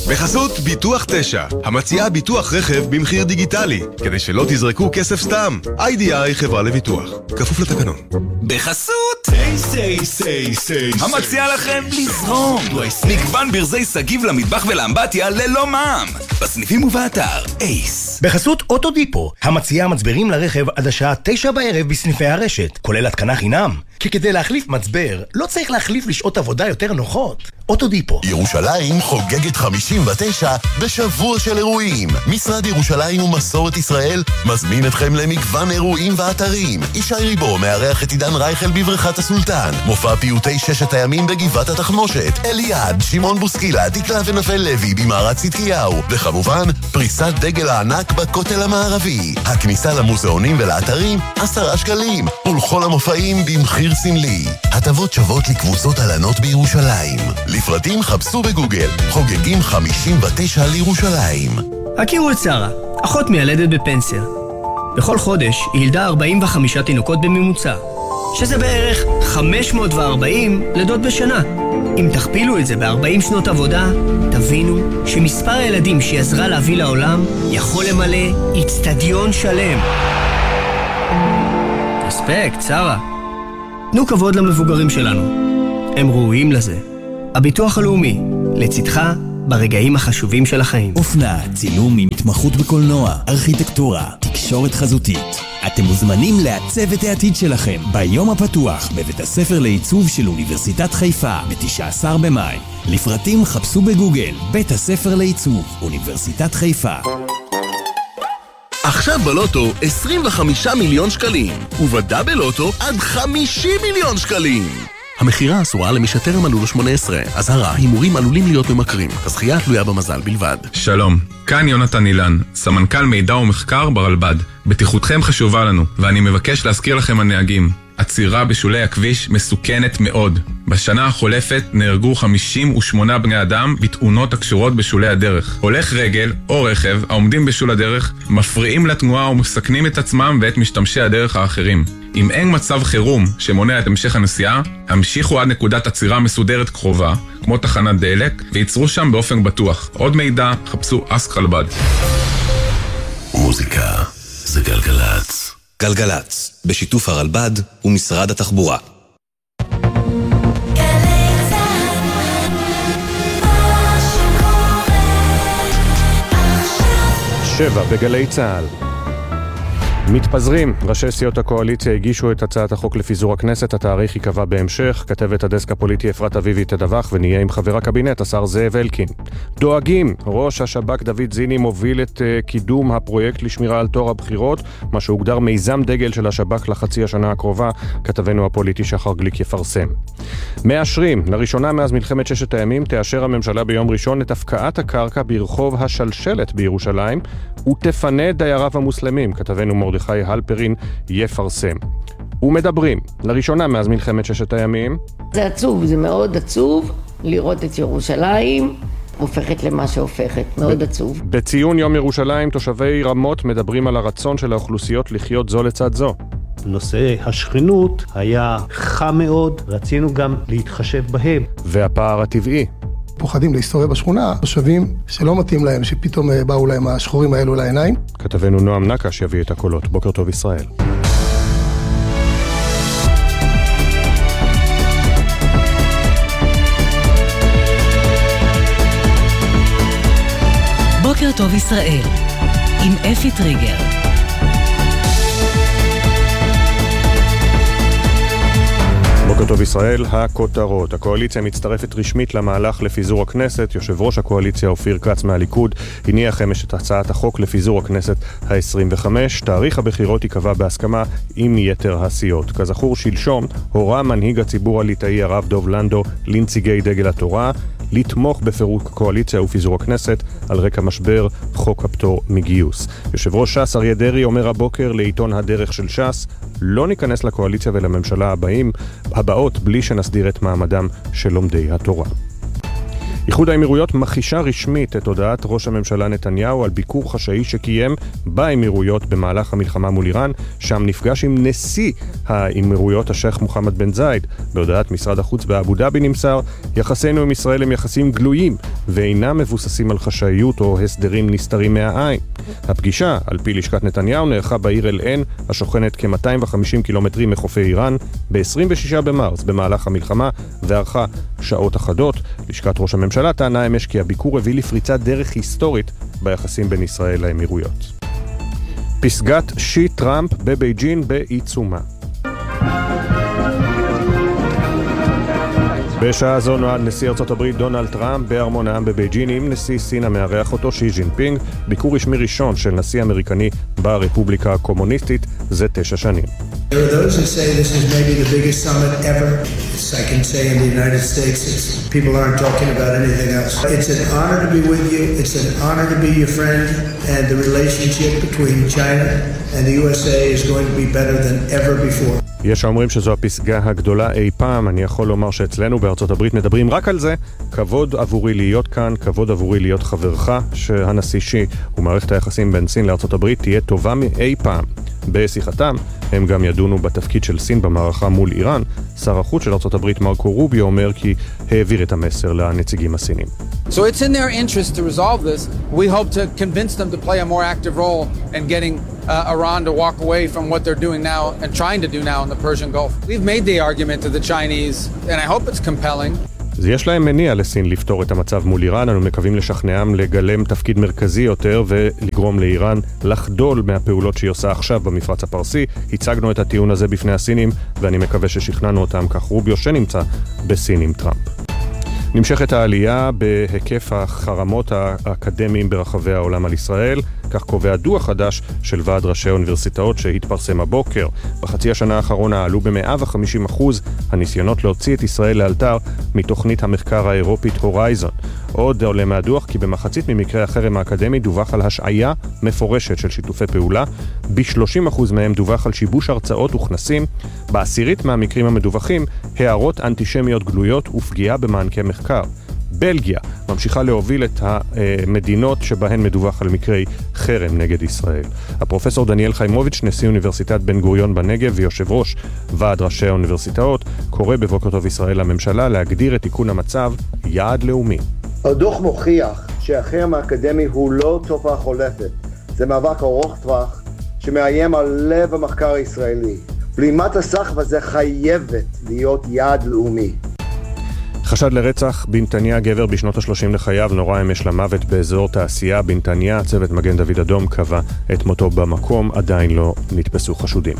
בחסות ביטוח 9, המציעה ביטוח רכב במחיר דיגיטלי, כדי שלא תזרקו כסף סתם. IDI חברה לביטוח, כפוף לתקנון. בחסות המציעה לכם לזרום מגוון ברזי סגיב למטבח ולאמבטיה ללא מע"מ בסניפים ובאתר אייס. בחסות אוטודיפו, המציעה מצברים לרכב עד השעה 9 בערב בסניפי הרשת, כולל התקנה חינם. כי כדי להחליף מצבר, לא צריך להחליף לשעות עבודה יותר נוחות. אוטודיפו. ירושלים חוגגת 59 בשבוע של אירועים. משרד ירושלים ומסורת ישראל מזמין אתכם למגוון אירועים ואתרים. ישי ריבו מארח את עידן רייכל בבריכת הסולטן. מופע פיוטי 6 הימים בגבעת התחמושת. אליעד, שמעון בוסקילה, דקלה ונפל לוי במערת צדקיהו. וכמובן, פריסת דגל הענק בכותל המערבי. הכניסה למוזיאונים ולאתרים 10 שקלים. ולכל המופעים במחיר סמלי. הטבות שוות לקבוצות עלנות בירושלים. לפרטים חפשו בגוגל. חוגגים 59 לירושלים. הכירו את שרה, אחות מיילדת בפנסיה. בכל חודש היא ילדה 45 תינוקות בממוצע, שזה בערך 540 לידות בשנה. אם תכפילו את זה ב-40 שנות עבודה, תבינו שמספר הילדים שהיא עזרה להביא לעולם יכול למלא אצטדיון שלם. אספקט, שרה. תנו כבוד למבוגרים שלנו. הם ראויים לזה. הביטוח הלאומי, לצדך ברגעים החשובים של החיים. אופנה, צילום עם התמחות בקולנוע, ארכיטקטורה, תקשורת חזותית. אתם מוזמנים לעצב את העתיד שלכם ביום הפתוח בבית הספר לעיצוב של אוניברסיטת חיפה ב-19 במאי. לפרטים חפשו בגוגל בית הספר לעיצוב אוניברסיטת חיפה. עכשיו בלוטו 25 מיליון שקלים, ובדאבל לוטו עד 50 מיליון שקלים. המחירה אסורה למי שטרם מלאו לו 18. אזהרה, הימורים עלולים להיות ממכרים. הזכייה תלויה במזל בלבד. שלום, כאן יונתן אילן, סמנכ"ל מידע ומחקר ברלב"ד. בטיחותכם חשובה לנו, ואני מבקש להזכיר לכם הנהגים. עצירה בשולי הכביש מסוכנת מאוד. בשנה החולפת נהרגו 58 בני אדם בתאונות הקשורות בשולי הדרך. הולך רגל או רכב העומדים בשול הדרך מפריעים לתנועה ומסכנים את עצמם ואת משתמשי הדרך האחרים. אם אין מצב חירום שמונע את המשך הנסיעה, המשיכו עד נקודת עצירה מסודרת קרובה, כמו תחנת דלק, ויצרו שם באופן בטוח. עוד מידע, חפשו אסק רלב"ד. מוזיקה זה גלגלץ. גלגלץ, בשיתוף הרלב"ד ומשרד התחבורה. שבע בגלי צהל. מתפזרים. ראשי סיעות הקואליציה הגישו את הצעת החוק לפיזור הכנסת. התאריך ייקבע בהמשך. כתבת הדסק הפוליטי אפרת אביבי תדווח, ונהיה עם חבר הקבינט השר זאב אלקין. דואגים. ראש השב"כ דוד זיני מוביל את קידום הפרויקט לשמירה על תור הבחירות, מה שהוגדר מיזם דגל של השב"כ לחצי השנה הקרובה. כתבנו הפוליטי שחר גליק יפרסם. מאשרים. לראשונה מאז מלחמת ששת הימים תאשר הממשלה ביום ראשון את הפקעת הקרקע ברחוב השלשלת בירושלים ותפנה דייריו המוסלמים. כתבנו מרדכי הלפרין יפרסם. ומדברים. לראשונה מאז מלחמת ששת הימים. זה עצוב, זה מאוד עצוב לראות את ירושלים הופכת למה שהופכת. מאוד עצוב. בציון יום ירושלים תושבי רמות מדברים על הרצון של האוכלוסיות לחיות זו לצד זו. נושא השכנות היה חם מאוד, רצינו גם להתחשב בהם. והפער הטבעי. פוחדים להסתובב בשכונה, תושבים שלא מתאים להם, שפתאום באו להם השחורים האלו לעיניים. כתבנו נועם נקש יביא את הקולות. בוקר טוב ישראל. בוקר טוב ישראל, עם אפי טריגר. בוקר טוב ישראל, הכותרות. הקואליציה מצטרפת רשמית למהלך לפיזור הכנסת. יושב ראש הקואליציה אופיר כץ מהליכוד הניח אמש את הצעת החוק לפיזור הכנסת ה-25. תאריך הבחירות ייקבע בהסכמה עם יתר הסיעות. כזכור, שלשום הורה מנהיג הציבור הליטאי הרב דוב לנדו לנציגי דגל התורה לתמוך בפירוק הקואליציה ופיזור הכנסת על רקע משבר חוק הפטור מגיוס. יושב ראש ש"ס אריה דרעי אומר הבוקר לעיתון הדרך של ש"ס, לא ניכנס לקואליציה ולממשלה הבאות בלי שנסדיר את מעמדם של לומדי התורה. איחוד האמירויות מכחישה רשמית את הודעת ראש הממשלה נתניהו על ביקור חשאי שקיים באמירויות במהלך המלחמה מול איראן, שם נפגש עם נשיא האמירויות השייח מוחמד בן זייד. בהודעת משרד החוץ באבו דאבי נמסר, יחסינו עם ישראל הם יחסים גלויים ואינם מבוססים על חשאיות או הסדרים נסתרים מהעין. הפגישה, על פי לשכת נתניהו, נערכה בעיר אל-עין, השוכנת כ-250 קילומטרים מחופי איראן, ב-26 במרס במהלך המלחמה, וערכה שעות אחדות. לשכת ראש הממשלה טענה אמש כי הביקור הביא לפריצת דרך היסטורית ביחסים בין ישראל לאמירויות. פסגת שי טראמפ בבייג'ין בעיצומה. בשעה זו נועד נשיא ארצות הברית דונלד טראמפ בארמון העם בבייג'ין עם נשיא סין המארח אותו שי ג'ינפינג, ביקור רשמי ראשון של נשיא אמריקני ברפובליקה הקומוניסטית זה 9 שנים. There are those who say this is maybe the biggest summit ever. I can say in the United States, people aren't talking about anything else. It's an honor to be with you. It's an honor to be your friend. And the relationship between China and the USA is going to be better than ever before. יש אומרים שזו הפסגה הגדולה אי פעם. אני יכול לומר שאצלנו בארצות הברית מדברים רק על זה. כבוד עבורי להיות כאן, כבוד עבורי להיות חברך, שהנשיא שי ומערכת היחסים בין סין לארצות הברית תהיה טובה מאי פעם. בשיחתם הם גם ידונו בתפקיד של סין במערכה מול איראן. שר החוץ של ארצות הברית מרקו רוביו אומר כי העביר את המסר לנציגים הסינים. So it's in their interest to resolve this. We hope to convince them to play a more active role in getting Iran to walk away from what they're doing now and trying to do now in the Persian Gulf. We've made the argument to the Chinese and I hope it's compelling. יש להם מניע לסין לפתור את המצב מול איראן. אנו מקווים לשכנעם לגלם תפקיד מרכזי יותר ולגרום לאיראן לחדול מהפעולות שהיא עושה עכשיו במפרץ הפרסי. הצגנו את הטיעון הזה בפני הסינים ואני מקווה ששכנענו אותם, כך רוביו שנמצא בסין עם טראמפ. נמשכת העלייה בהיקף החרמות האקדמיים ברחבי העולם על ישראל, כך קובע דוח חדש של ועד ראשי האוניברסיטאות שהתפרסם הבוקר. בחצי השנה האחרונה עלו ב-150% הניסיונות להוציא את ישראל לאלתר מתוכנית המחקר האירופית הורייזון. עוד עולה מהדוח כי במחצית ממקרי החרם האקדמי דווח על השעיה מפורשת של שיתופי פעולה, ב-30% מהם דווח על שיבוש הרצאות וכנסים, בעשירית מהמקרים המדווחים הערות אנטישמיות גלויות ופגיעה במענקי מחקר. בלגיה ממשיכה להוביל את המדינות שבהן מדווח על מקרי חרם נגד ישראל. הפרופסור דניאל חיימוביץ', נשיא אוניברסיטת בן גוריון בנגב ויושב ראש ועד ראשי האוניברסיטאות, קורא בבוקר טוב ישראל לממשלה להגדיר את תיקון המצב יעד לאומי. הדוח מוכיח שהחרם האקדמי הוא לא תופעה חולפת. זה מאבק ארוך טווח שמאיים על לב המחקר הישראלי. בלימת הסחף הזה חייבת להיות יעד לאומי. חשד לרצח בנתניה, גבר בשנות ה-30 לחייו נורה אמש למוות באזור תעשייה בנתניה. צוות מגן דוד אדום קבע את מותו במקום, עדיין לא נתפסו חשודים.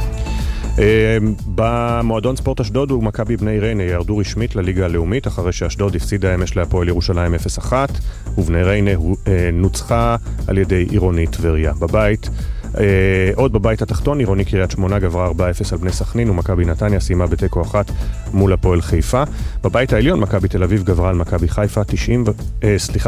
במועדון ספורט אשדוד ומכבי בני ריינה ירדו רשמית לליגה הלאומית אחרי שאשדוד הפסידה אמש להפועל ירושלים 0-1 ובני ריינה נוצחה על ידי עירוני טבריה. בבית עוד בבית התחתון עירוני קריית שמונה גברה 4-0 על בני סכנין ומכבי נתניה סיימה בתיקו 1 מול הפועל חיפה. בבית העליון מכבי תל אביב גברה על מכבי חיפה 3-0.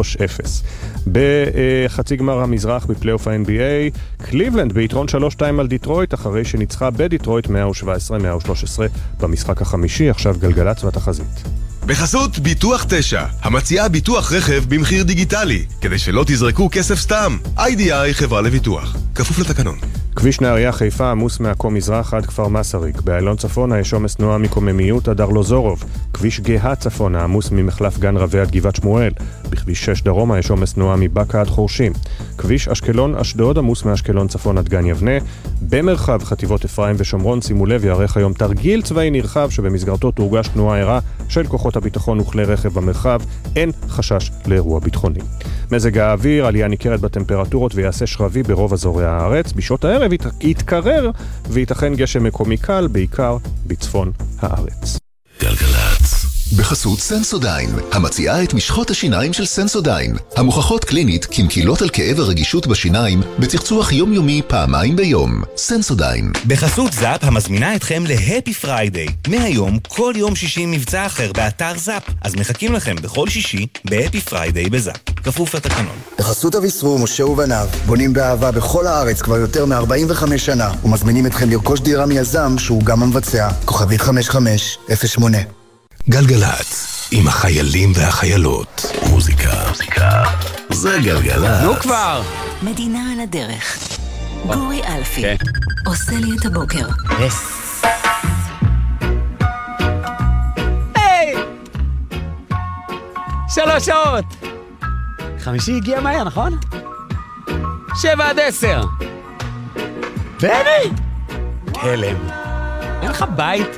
בחצי גמר המזרח בפלייאוף ה-NBA קליבלנד ביתרון 3-2 על דיטרויט אחרי שניצחה בדיטרויט 117-113 במשחק החמישי. עכשיו גלגלצ והתחזית. בחסות ביטוח 9, המציעה ביטוח רכב במחיר דיגיטלי, כדי שלא תזרקו כסף סתם. IDI חברה לביטוח, כפוף לתקנון. כביש נהריה חיפה עמוס מעכו מזרח עד כפר מסריק. באיילון צפונה יש עומס תנועה מקוממיות עד ארלוזורוב. כביש גאה צפונה עמוס ממחלף גן רבי עד גבעת שמואל. בכביש 6 דרומה יש עומס תנועה מבקה עד חורשים. כביש אשקלון אשדוד עמוס מאשקלון צפון עד גן יבנה. במרחב חטיבות אפרים ושומרון שימו לב יערך היום תרגיל צבאי נרחב שבמסגרתו תורגש תנועה ערה של כוחות הביטחון וכלי רכב במרחב. אין חשש לאירוע ביטחוני. מזג האוויר, עלייה ניכרת בטמפרטורות ויעשה שרבי ברוב אזורי הארץ. בשעות הערב יתקרר וייתכן גשם מקומי קל, בעיקר בצפון הארץ. גלגלצ. בחסות סנסודיין, המציעה את משחות השיניים של סנסודיין, המוכחות קלינית כמקילות על כאב הרגישות בשיניים בצחצוח יומיומי פעמיים ביום. סנסודיין. בחסות זאפ המזמינה אתכם להפי פריידיי. מהיום כל יום שישי מבצע אחר באתר זאפ, אז מחכים לכם בכל שישי בהפי פריידיי בזאפ, כפוף לתקנון. בחסות אביסרו, משה ובניו, בונים באהבה בכל הארץ כבר יותר מ-45 שנה ומזמינים אתכם לרכוש דירה מיזם שהוא גם המבצע. כוכבית 5508. גלגלצ, עם החיילים והחיילות. מוזיקה. זה גלגלצ. נו כבר. מדינה על הדרך. גורי אלפי. עושה לי את הבוקר. היי! 3 שעות. חמישי הגיע מהר, נכון? 7-10. בני! הלם. אין לך בית?